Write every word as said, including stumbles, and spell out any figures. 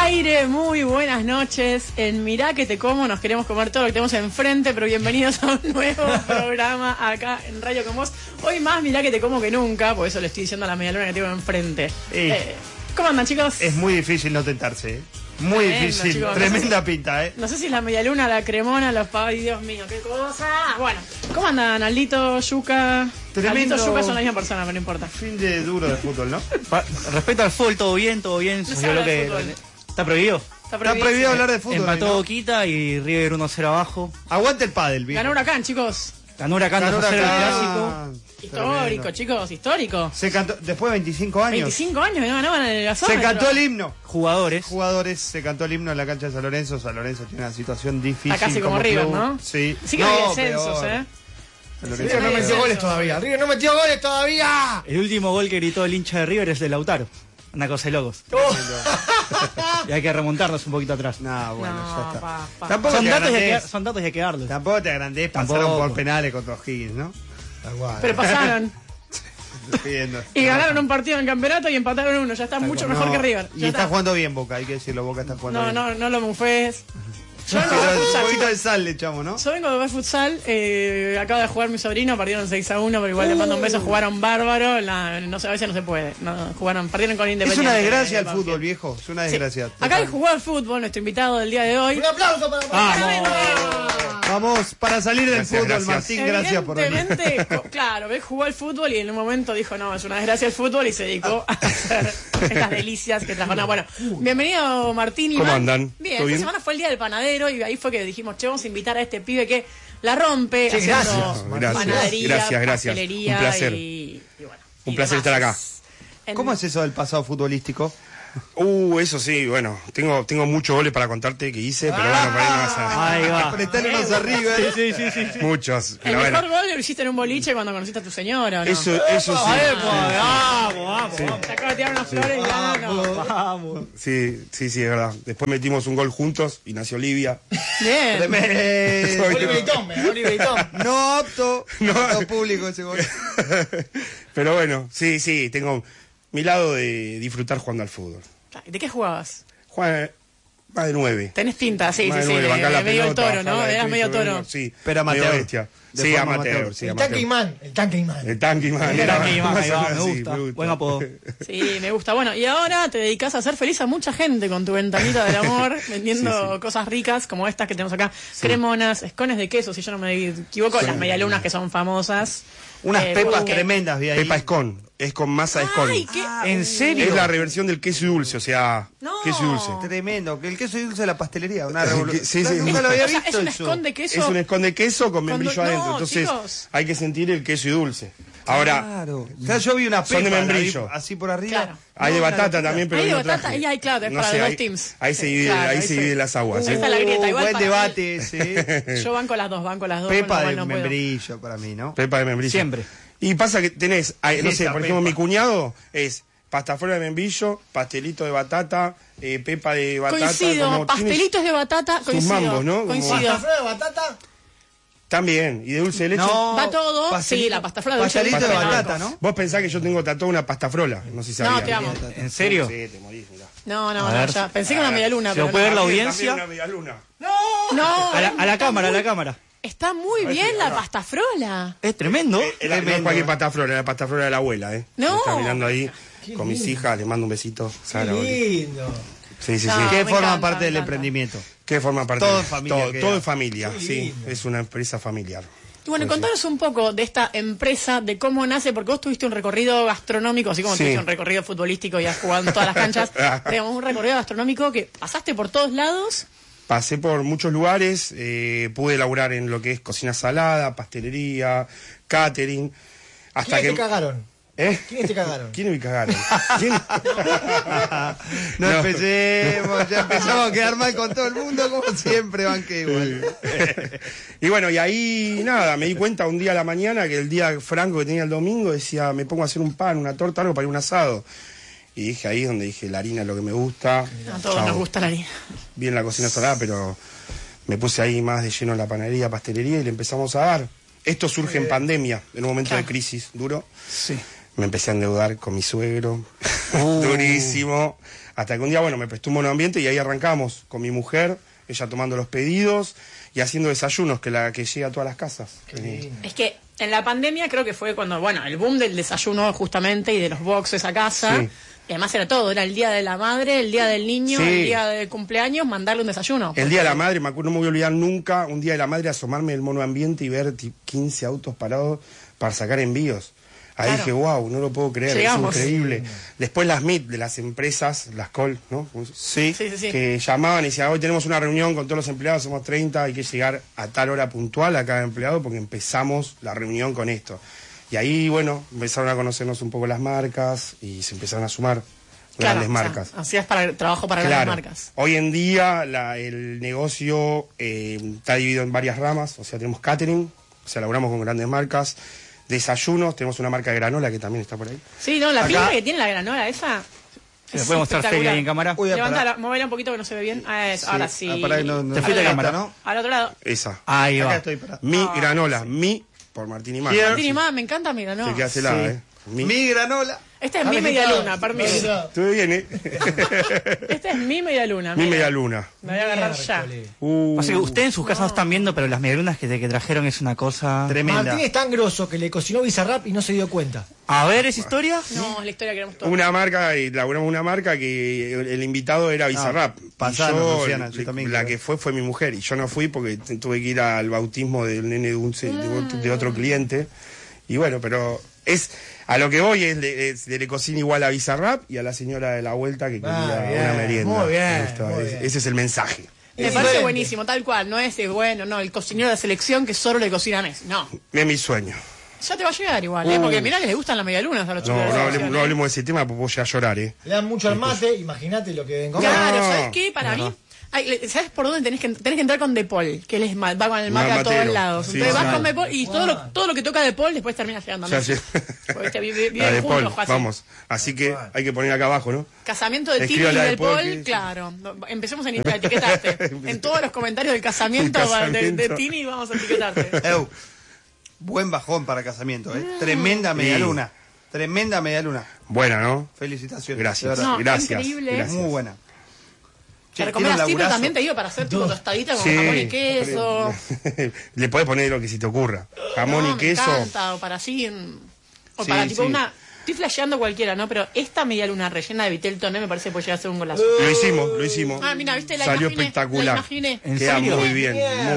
aire, muy buenas noches. En Mirá que te como, nos queremos comer todo lo que tenemos enfrente, pero bienvenidos a un nuevo programa acá en Radio Con Vos. Hoy más Mirá que te como que nunca, por eso le estoy diciendo a la medialuna que tengo enfrente. Sí. Eh, ¿Cómo andan, chicos? Es muy difícil no tentarse, ¿eh? Muy Tremendo, difícil, chicos. tremenda No sé si- pinta, ¿eh? No sé si la medialuna, la cremona, los pavos, ay, Dios mío, qué cosa. Bueno, ¿cómo andan, Aldito, Yuka? Tremendo. Aldito y Yuka son la misma persona, pero no importa. Fin de duro de fútbol, ¿no? Pa- respecto al fútbol, todo bien, todo bien. No se Sucedió habla lo de que fútbol. está prohibido. Está Está prohibido hablar de fútbol. Empató ¿no? Boquita y River uno cero abajo. Aguante el pádel, viejo. Ganó Huracán, chicos. Ganó Huracán dos a cero el clásico. Histórico, Tremendo. chicos, histórico. Se cantó, después de veinticinco años, veinticinco años que no ganaban en el gasómetro. se cantó el himno. Jugadores. Jugadores, se cantó el himno en la cancha de San Lorenzo. San Lorenzo tiene una situación difícil. Está casi como River, club. ¿no? Sí. Sí que no hay descensos, peor. ¿eh? San Sí, Lorenzo no River no hay metió descensos. goles todavía. River no metió goles todavía. El último gol que gritó el hincha de River es de Lautaro. Una cosa de locos. Y hay que remontarnos un poquito atrás. No, bueno, No, ya está. pa, pa. Tampoco Son te datos, y hay agrandes. que, son datos y hay que darlos. Tampoco te agrandes, pasaron Tampoco. por penales contra O'Higgins, ¿no? Pero pasaron. Despidiendo. Y ganaron un partido en el campeonato y empataron uno. Ya está mucho mejor No, que River. Y Ya está jugando bien Boca, hay que decirlo, Boca está jugando No, bien. no, no lo mufes. Yo vengo Pero de un futsal, poquito chicos. de sal le echamos, ¿no? Yo vengo de ver futsal, eh, acaba de jugar mi sobrino, perdieron seis a uno, pero igual le mando un beso, jugaron bárbaro, la- no sé, a veces no se puede, no, jugaron, perdieron con Es Independiente. una desgracia eh, el fútbol, Banfield. viejo. Es una Sí. desgracia. Acá hay jugó al fútbol, nuestro invitado del día de hoy. Un aplauso para Vamos, para salir del Gracias, fútbol, gracias. Martín, gracias por venir. Evidentemente, co- claro, él jugó al fútbol y en un momento dijo, no, es una desgracia el fútbol y se dedicó a hacer estas delicias que trajo. No, bueno, bienvenido Martín. ¿Cómo Iván. andan? Bien, ¿Todo esta bien? semana fue el día del panadero y ahí fue que dijimos, che, vamos a invitar a este pibe que la rompe Sí, haciendo gracias, gracias, panadería, gracias, gracias. pastelería Un placer. y, y bueno. Un y placer demás. estar acá. En- ¿Cómo es eso del pasado futbolístico? Uh, eso sí, bueno, tengo, tengo muchos goles para contarte que hice, pero bueno, por ahí no vas a... Ahí va. Apretale más arriba. Sí, ¿eh? sí, sí, sí, sí. Muchos, El pero mejor bueno. gol lo hiciste en un boliche cuando conociste a tu señora, ¿o no? Eso, eso sí. Vamos, vamos, vamos. Te acabo de tirar unas flores y ya no. Vamos. Sí, sí, sí, es verdad. Después metimos un gol juntos y nació Olivia. Bien. Tremendo. Oliver y Tom, eh, Oliver y Tom. No apto. No. No apto público ese gol. Pero bueno, sí, sí, tengo mi lado de disfrutar jugando al fútbol. ¿De qué jugabas? Juan, más de nueve. Tenés tinta, sí, Más sí, de sí. nueve, bancar la medio el pelota, toro, ¿no? bajar la Eras de medio piso, toro. Sí, Pero medio amateur. bestia. De Sí, forma amateur, amateur. sí, El amateur. tanque imán, el tanque imán. El tanque imán. El tanque imán, más ahí o va, menos me así, gusta. me gusta. Buen apodo. Sí, me gusta. Bueno, y ahora te dedicas a hacer feliz a mucha gente con tu ventanita del amor, vendiendo Sí, sí. cosas ricas como estas que tenemos acá. Cremonas, escones de queso, si yo no me equivoco, las medialunas que son famosas. Unas Eh, pepas porque- tremendas, vi ahí. Pepa Escon, es con masa Escon. Ay, qué... ¿En serio? Es la reversión del queso y dulce, o sea, No. queso y dulce. Tremendo. Que el queso y dulce de la pastelería. Una Que- revolución. sí, sí. Nunca lo había O sea, visto es un eso. escon de queso. Es un escon de queso con membrillo Cuando- adentro, no, entonces chicos. hay que sentir el queso y dulce. Ahora, Claro. Claro, yo vi una Son de pepa la vi membrillo. así por arriba. Claro. hay de No, una batata locura. también, pero Hay de hoy no batata traje. y hay, claro, es No para sé, los ahí- dos teams. Ahí se divide, Claro, ahí ahí se se- dividen las aguas. Ahí ¿eh? está la grieta, igual Buen para debate ese. Yo banco las dos, banco las dos. Pepa bueno, de igual no puedo. membrillo para mí, ¿no? Pepa de membrillo. Siempre. Y pasa que tenés, ay, no sé, Esa por ejemplo, pepa. mi cuñado es pasta flor de membrillo, pastelito de batata, eh, pepa de batata. Coincido, como tiene pastelitos de batata, sus coincido. mambos, ¿no? Como- Coincido. ¿Pasta de batata? También, y de dulce de leche. No. Va todo, pastelito- sí, la pasta frola de dulce de Pastelito de leche, no. batata, ¿no? Vos pensás que yo tengo tatuada una pasta frola, no sé si No, sabías. te amo. ¿En serio? Sí, te morís, mirá. No, no, A no, ver. ya. Pensé que una media luna, ¿Se pero lo puede no. ver la También- audiencia? también una medialuna. No, A la, a la cámara, a la cámara. está muy bien la pasta frola. Es tremendo. Eh, la- no es Tremendo, cualquier eh. pasta flora, la pasta flora de la abuela, ¿eh? No. Me está mirando ahí con mis lindo. hijas, les mando un besito. Qué Sara, Oli. lindo. Sí, sí, No. sí. Que me forma encanta, parte me del encanta. emprendimiento. ¿Qué forma parte? Todo en familia Todo, queda. todo en familia, Qué sí. lindo. Es una empresa familiar. Y bueno, Sí, contanos un poco de esta empresa, de cómo nace, porque vos tuviste un recorrido gastronómico, así como Sí. tuviste un recorrido futbolístico y has jugado en todas las canchas, digamos, un recorrido gastronómico que pasaste por todos lados. Pasé por muchos lugares, eh, pude laburar en lo que es cocina salada, pastelería, catering. Hasta ¿Quiénes que. te cagaron? ¿Eh? ¿Quiénes te cagaron? ¿Quiénes me cagaron? ¿Quién? No, No. empecemos, ya empezamos a quedar mal con todo el mundo, como siempre, banque igual. Y bueno, y ahí nada, me di cuenta un día a la mañana que el día franco que tenía el domingo decía, me pongo a hacer un pan, una torta, algo para ir a un asado. Y dije ahí es donde dije, la harina es lo que me gusta. A todos Chao. nos gusta la harina. Bien la cocina salada, pero me puse ahí más de lleno en la panadería, pastelería y le empezamos a dar. Esto surge en pandemia, en un momento Claro. de crisis duro. Sí. Me empecé a endeudar con mi suegro, durísimo. Hasta que un día, bueno, me prestó un monoambiente y ahí arrancamos con mi mujer, ella tomando los pedidos y haciendo desayunos, que la que llega a todas las casas. Eh, Es que en la pandemia creo que fue cuando, bueno, el boom del desayuno justamente y de los boxes a casa. Sí. Y además era todo, era el día de la madre, el día del niño, Sí. el día del cumpleaños, mandarle un desayuno. El día de la madre, me acuerdo, no me voy a olvidar nunca, un día de la madre asomarme del monoambiente y ver ti- quince autos parados para sacar envíos. Ahí Claro. dije, wow, no lo puedo creer, Llegamos. es increíble. Después las M I T de las empresas, las call, ¿no? Sí. Sí, sí, sí. Que llamaban y decían, hoy tenemos una reunión con todos los empleados, somos treinta, hay que llegar a tal hora puntual a cada empleado porque empezamos la reunión con esto. Y ahí, bueno, empezaron a conocernos un poco las marcas y se empezaron a sumar Claro, grandes o sea, marcas. hacías para, trabajo para Claro. grandes marcas. Hoy en día la- el negocio eh, está dividido en varias ramas, o sea, tenemos catering, o sea, laburamos con grandes marcas, desayunos, tenemos una marca de granola que también está por ahí. Sí, no, la Acá- pinta que tiene la granola esa. ¿Se es puede mostrar Feli espectacular. ahí en cámara? Uy, Levántala, movela un poquito que no se ve bien. Ah, es, ahora sí. Ah, pará, no- no- Te fuiste Ahora a cámara, está, ¿no? Al otro lado. Esa. Ahí va. Acá estoy, pará. Mi Ah, granola, mi por Martín y Mar. Here. Martín y más, me encanta mi granola. Se queda celada, Sí. ¿eh? Mi. Mi granola. Esta es Ah, mi me media quitaba. luna, permiso. Me quitaba. Estuve bien, ¿eh? Esta es mi media luna. mi mira. media luna. La voy a agarrar ya. Miércoles. Uh, Pasa que ustedes en sus casas no están viendo, pero las medialunas que, te- que trajeron es una cosa Tremenda. tremenda. Martín es tan grosso que le cocinó Bizarrap y no se dio cuenta. A ver, ¿esa historia? No, es la historia que queremos todos. Una marca, y laburamos una marca que el, el invitado era Bizarrap. Y pasanos, yo, Luciana, el- yo también la quiero. que fue fue mi mujer. Y yo no fui porque t- tuve que ir al bautismo del nene de, un, de, otro- de otro cliente. Y bueno, pero es a lo que voy es le, es- le cocina igual a Bizarrap y a la señora de la vuelta que quería Ah, bien, una merienda. muy bien, Esto, muy es- bien. ese es el mensaje. Me Es parece diferente. buenísimo, tal cual. No es de, bueno, no, el cocinero de la selección que solo le cocina a Messi. No. Es mi sueño. Ya te va a llegar igual, ¿eh? Uh. Porque mirá que le gustan las medialunas a los No, chicos de la no, selección, hablemos, no ¿eh? hablemos de ese tema porque voy a llorar, ¿eh? Le dan mucho al mate, imagínate lo que deben comer. Claro, No. ¿sabes qué? Para mí, ay, le- ¿sabes por dónde tenés que tenés que entrar con De Paul? Que él es ma- va con el mate a Matero. todos lados. Sí, Entonces sí. vas con De Paul y todo lo, todo lo que toca De Paul después termina llegando a Ya Messi. sé. Porque, viste, vive- viven La de juntos, Paul, fácil. vamos. Así que hay que poner acá abajo, ¿no? Casamiento de Tini Escriba y la de del Paul, Paul, que- claro. No, empecemos a etiquetarte. En todos los comentarios del casamiento, El va- de, de casamiento. Tini vamos a etiquetarte. Eu, buen bajón para casamiento, ¿eh? Tremenda medialuna. Tremenda medialuna. Buena, ¿no? Felicitaciones. Gracias. de verdad. No, Gracias. increíble. Gracias. Muy buena. Te Che, recomiendo tiene un así, pero laburazo. también te digo para hacer tipo tostadita con Sí. jamón y queso. Le podés poner lo que se te ocurra. Jamón No, y me queso. encanta, o para así, mm, o Sí, para tipo sí. una... Estoy flasheando cualquiera, ¿no? Pero esta media luna rellena de vitel toné me parece que puede llegar a ser un golazo. Lo hicimos, lo hicimos. Ah, mira, ¿viste? La Salió imaginé, espectacular. la imaginé. ¿En Queda serio? muy bien. Mierda. Muy